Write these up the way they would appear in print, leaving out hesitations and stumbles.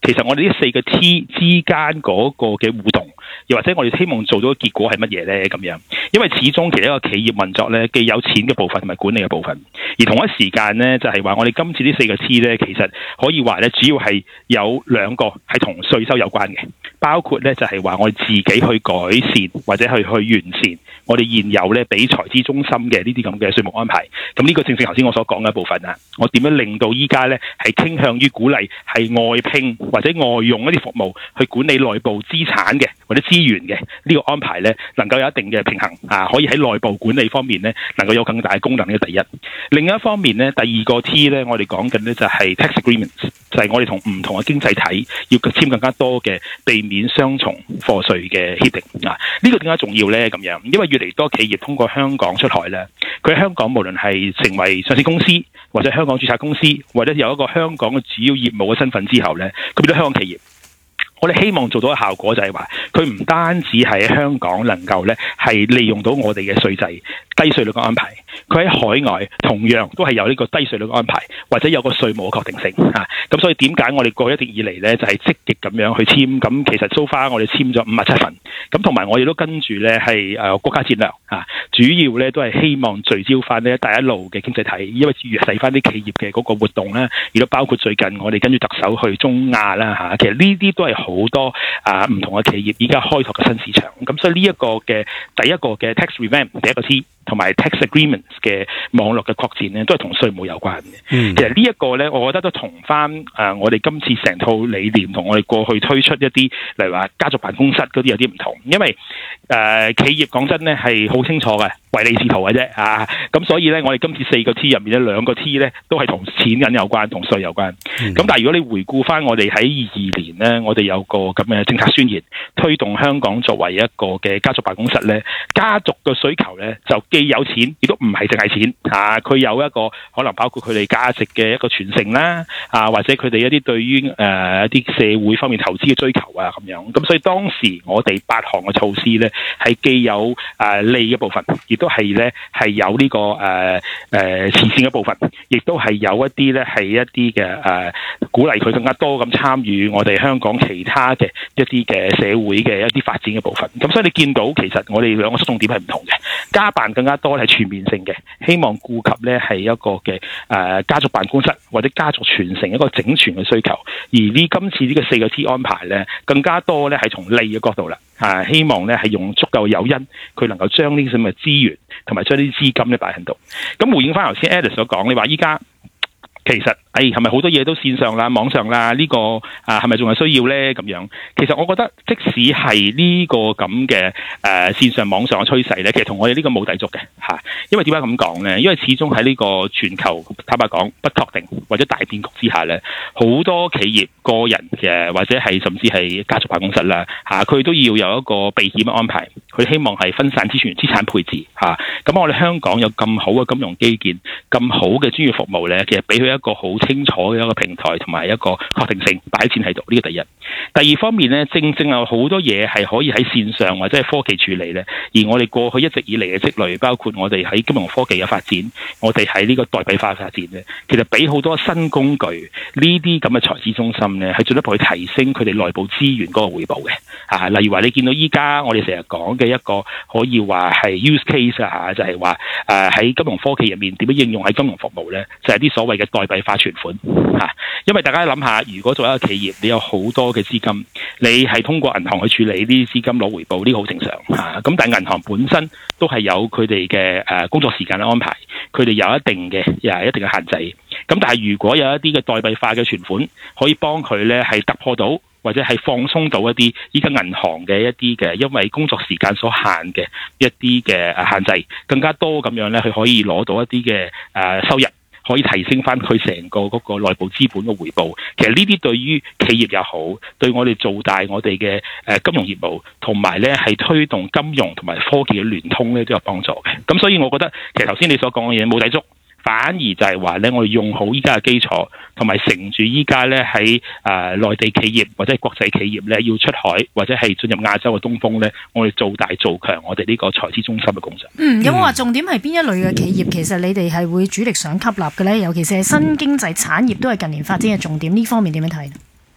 其實我哋呢4個 T 之間嗰個嘅互動，又或者我哋希望做到嘅結果係乜嘢呢？咁樣，因為始終其實一個企業運作呢，既有錢嘅部分同埋管理嘅部分，而同一時間呢，就係話我哋今次呢4個 T 呢，其實可以話呢，主要係有2個係同稅收有關嘅，包括呢就係話我哋自己去改善或者去完善我哋現有呢俾財資中心嘅呢啲咁嘅稅務安排。咁呢個正正頭先我所講嘅部分啊，我點樣令到依家呢係傾向於鼓勵係外聘或者外用一啲服務去管理內部資產嘅或者資源嘅呢個安排呢，能夠有一定嘅平衡啊，可以喺內部管理方面呢能夠有更大嘅功能嘅第一。另一方面呢，第2個 T 呢，我哋講緊呢就係 tax agreements， 就係我哋同唔同嘅經濟體要簽更加多嘅避免雙重課稅嘅協定啊。呢個點解重要呢？咁樣，因為越嚟越多企業通過香港出海呢，佢喺香港無論係成為上市公司或者香港註冊公司，或者有一個香港嘅主要業務嘅身份之後呢，佢變咗香港企業。我哋希望做到嘅效果就係話，佢唔單止喺香港能夠咧係利用到我哋嘅稅制低稅率嘅安排，佢喺海外同樣都係有呢個低稅率嘅安排，或者有個稅務嘅確定性啊。咁所以點解我哋過一直以嚟咧就係積極咁樣去簽？咁其實 so far 我哋簽咗57份，咁同埋我哋都跟住咧係國家戰略啊，主要咧都係希望聚焦翻呢一帶一路嘅經濟體，因為越細翻啲企業嘅嗰個活動咧，亦都包括最近我哋跟住特首去中亞啦嚇，其實呢啲都係好多唔同嘅企業依家開拓嘅新市場，咁所以呢一個嘅第一個嘅 tax revamp 第一個 T 同埋 tax agreements 嘅網絡嘅擴展呢，都係同稅務有關嘅。其實呢一個呢，我覺得都同翻我哋今次成套理念同我哋過去推出一啲，例如話家族辦公室嗰啲有啲唔同，因為企業講真呢係好清楚嘅，唯利是圖嘅啫啊！咁所以呢，我哋今次4個 T 入面呢，2個 T 呢都係同錢銀有關，同稅有關。咁但係如果你回顧翻我哋喺22年呢，我哋有個咁嘅政策宣言，推動香港作為一個嘅家族辦公室呢，家族嘅需求呢就既有錢，亦都唔係淨係錢啊！佢有一個可能包括佢哋價值嘅一個傳承啦，啊或者佢哋一啲對於一啲社會方面投資嘅追求啊咁樣。咁所以當時我哋8項嘅措施呢，係既有利嘅部分，亦都係呢係有呢個慈善嘅部分，亦都係有一啲呢係一啲嘅鼓勵佢更加多咁參與我哋香港其他嘅一啲嘅社會嘅一啲發展嘅部分。咁所以你見到其實我哋2個側重點係唔同嘅，家辦更加多係全面性嘅，希望顧及呢係一個嘅家族辦公室或者家族傳承一個整全嘅需求。而今次呢個4個 T 安排呢，更加多呢係從利嘅角度啦，希望呢係用足夠誘因，佢能夠將呢啲咁嘅資源同埋將啲資金呢擺喺度。咁回應翻頭先 Alice 所講，你話依家其實係咪好多嘢都線上啦、網上啦？呢個係咪仲係需要呢？咁樣其實我覺得，即使係呢個咁嘅線上網上嘅趨勢呢，其實同我哋呢個冇抵觸嘅嚇。因為點解咁講呢？因為始終喺呢個全球坦白講不確定或者大變局之下呢，好多企業、個人嘅或者係甚至係家族辦公室啦嚇，佢都要有一個避險嘅安排。佢希望係分散資產配置嚇。咁我哋香港有咁好嘅金融基建、咁好嘅專業服務呢，其實俾佢一個好清楚嘅一個平台同埋一個確定性擺錢喺度，呢個第一。第二方面呢，正有好多嘢係可以喺線上或者係科技處理呢。而我哋過去一直以嚟嘅積累，包括我哋喺金融科技嘅發展，我哋喺呢個代幣化嘅發展呢，其實俾好多新工具呢啲咁嘅財資中心呢，係進一步去提升佢哋內部資源嗰個回報嘅。例如話你見到依家我哋成日講嘅一個可以話係 use case 就係話喺金融科技入面點樣應用喺金融服務呢？就係啲所謂嘅代幣化存款嚇。因為大家諗下，如果作為一個企業，你有好多嘅資金，你係通過銀行去處理呢啲資金攞回報，呢個好正常嚇。咁但係銀行本身都係有佢哋嘅工作時間嘅安排，佢哋有一定嘅限制。咁但係如果有一啲嘅代幣化嘅存款，可以幫佢呢係突破到，或者係放鬆到一啲依家銀行嘅一啲嘅，因為工作時間所限嘅一啲嘅限制，更加多咁樣呢，佢可以攞到一啲嘅收入，可以提升翻佢成個嗰個內部資本嘅回報。其實呢啲對於企業也好，對我哋做大我哋嘅金融業務，同埋呢係推動金融同埋科技嘅聯通呢，都有幫助嘅。咁所以我覺得其實頭先你所講嘅嘢冇抵觸。反而就係話咧，我哋用好依家嘅基礎，同埋乘住依家咧喺內地企業或者係國際企業咧要出海或者係進入亞洲嘅東風咧，我哋做大做強我哋呢個財資中心嘅工作。 有冇話重點係邊一類嘅企業？其實你哋係會主力想吸納嘅咧？尤其是係新經濟產業都係近年發展嘅重點，呢方面點樣睇？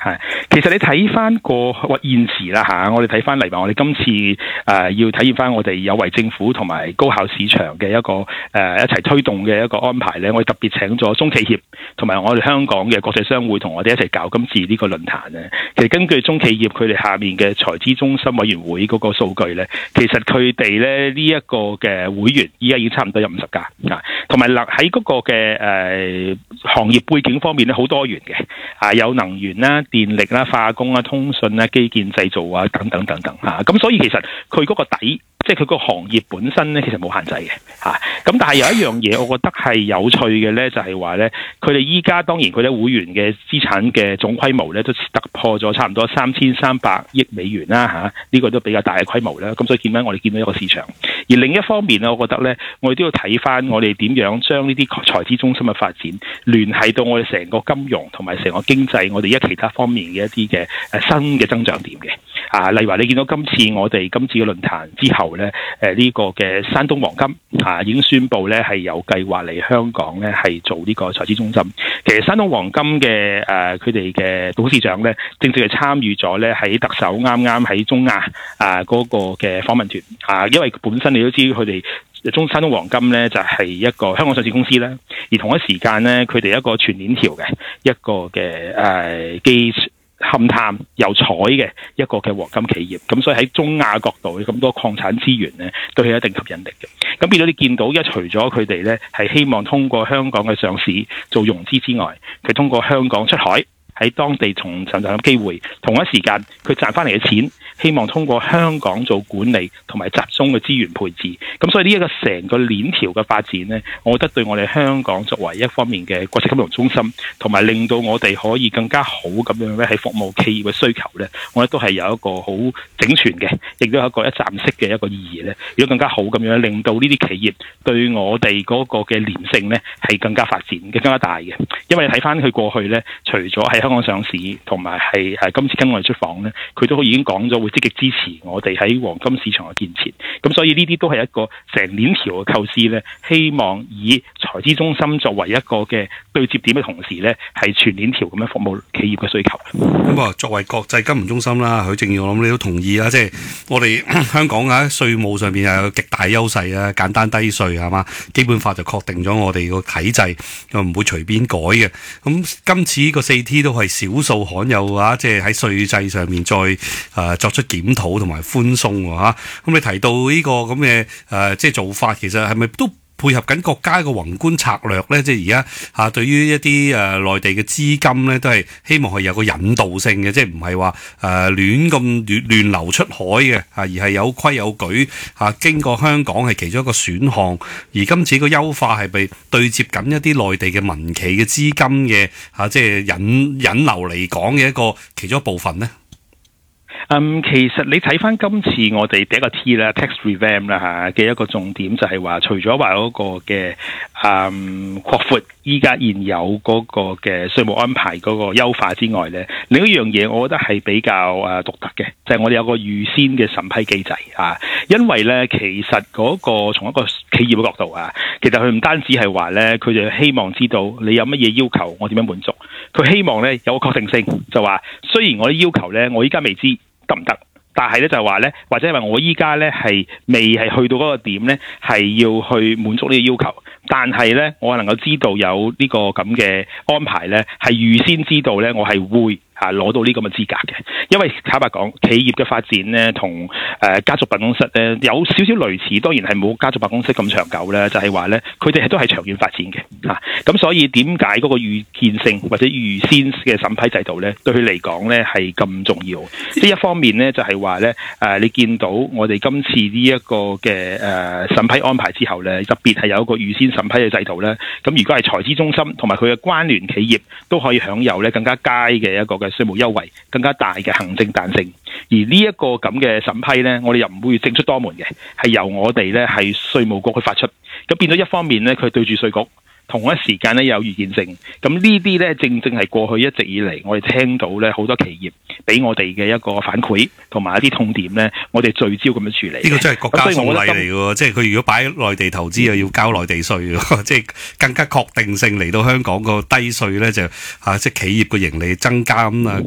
係，其實你睇翻個現時啦嚇，我哋睇翻例如我哋今次要體驗翻我哋有為政府同埋高校市場嘅一個一齊推動嘅一個安排咧，我哋特別請咗中企協同埋我哋香港嘅國際商會同我哋一齊搞今次呢個論壇咧。其實根據中企業佢哋下面嘅財資中心委員會嗰個數據咧，其實佢哋咧呢一個嘅會員依家已經差唔多有50家啊，同埋喺嗰個嘅行業背景方面咧好多元嘅啊，有能源啦、電力啦、化工啦、通訊啦、基建製造啊等等等等嚇，咁所以其實佢嗰個底，即係佢個行業本身咧，其實冇限制嘅嚇。咁但係有一樣嘢，我覺得係有趣嘅咧，就係話咧，佢哋依家當然佢哋會員嘅資產嘅總規模咧，都突破咗差唔多3300億美元啦嚇，呢個都比較大嘅規模啦。咁所以我哋見到一個市場。而另一方面咧，我覺得咧，我哋都要睇翻我哋點樣將呢啲財資中心嘅發展聯繫到我哋成個金融同埋成個經濟，我哋其他方面嘅一啲嘅新嘅增長點嘅啊。例如話你見到今次嘅論壇之後咧，呢個嘅山東黃金已經宣布咧係有計劃嚟香港咧係做呢個財資中心。其實山東黃金嘅佢哋嘅董事長咧，正正係參與咗咧喺特首啱啱喺中亞嗰個嘅訪問團因為本身你都知佢哋山東黃金咧就係一個香港上市公司啦，而同一時間咧佢哋一個全鏈條嘅一個嘅基勘探又採嘅一個嘅黃金企業，咁所以喺中亞角度咁多礦產資源咧，都係一定吸引力嘅。咁變咗你見到除咗佢哋咧係希望通過香港嘅上市做融資之外，佢通過香港出海喺當地重尋找機會，同一時間佢賺翻嚟嘅錢，希望通過香港做管理同埋集中嘅資源配置。咁所以呢一個成個鏈條嘅發展呢，我覺得對我哋香港作為一方面嘅國際金融中心，同埋令到我哋可以更加好咁樣咧，喺服務企業嘅需求呢，我覺得都係有一個好整全嘅，亦都有一個一站式嘅一個意義呢。如果更加好咁樣，令到呢啲企業對我哋嗰個嘅連性呢係更加發展嘅更加大嘅。因為你睇翻佢過去呢，除咗喺香港上市，同埋係今次跟我哋出訪呢，佢都已經講咗會積極支持我哋喺黃金市場嘅建設。咁所以呢啲都係一個成鏈條嘅構思呢，希望以財資中心作為一個嘅對接點嘅同時呢，係全鏈條咁樣服務企業嘅需求。 咁啊，作為國際金融中心啦，許正義我諗你都同意啦，即係我哋香港喺稅務上邊有極大優勢啊，簡單低稅係嘛，基本法就確定咗我哋個體制，又唔會隨便改嘅。咁今次個4T 都係少數罕有啊，即係喺稅制上面再作出檢討同埋寬鬆嚇。咁你提到呢個咁嘅即係做法，其實係咪都配合緊國家嘅宏觀策略咧？即係而家對於一啲內地嘅資金咧，都係希望係有個引導性嘅，即係唔係話亂咁亂流出海嘅而係有規有矩經過香港係其中一個選項。而今次個優化係咪對接緊一啲內地嘅民企嘅資金嘅即係引流嚟講嘅一個其中一部分呢？ 其實你睇翻今次我哋第一個 T 啦 ，tax revamp 啦嘅一個重點就係話，除咗話嗰個嘅擴闊依家現有嗰個嘅稅務安排嗰個優化之外咧，另一樣嘢我覺得係比較獨特嘅，就係我哋有個預先嘅審批機制因為咧其實嗰個從一個企業嘅角度其實佢唔單止係話咧，佢就希望知道你有乜嘢要求，我點樣滿足，佢希望咧有個確定性，就話雖然我啲要求咧，我依家未知得唔得？但係咧就係話咧，或者係話我依家咧係未係去到嗰個點咧，係要去滿足呢個要求。但係咧，我能夠知道有呢個咁嘅安排咧，係預先知道咧，我係會攞到呢咁嘅資格嘅。因為坦白講，企業嘅發展咧，同家族辦公室咧有少少類似，當然係冇家族辦公室咁長久咧，就係話咧，佢哋都係長遠發展嘅咁所以點解嗰個預見性或者預先嘅審批制度咧，對佢嚟講咧係咁重要？即係一方面咧，就係話咧你見到我哋今次呢一個嘅審批安排之後咧，特別係有一個預先審批嘅制度咧，咁如果係財資中心同埋佢嘅關聯企業都可以享有咧更加佳嘅一個嘅稅務優惠，更加大嘅行政彈性。而呢一個咁嘅審批咧，我哋又唔會政出多門嘅，係由我哋咧係稅務局去發出。咁變咗一方面咧，佢對住稅局。同一時間咧有預見性，咁呢啲咧正正係過去一直以嚟我哋聽到咧好多企業俾我哋嘅一個反饋，同埋一啲痛點咧，我哋聚焦咁樣處理。 呢個真係國家風禮嚟嘅喎，即係佢如果擺喺內地投資又要交內地稅喎，即係更加確定性嚟到香港個低稅咧就即係企業個盈利增加咁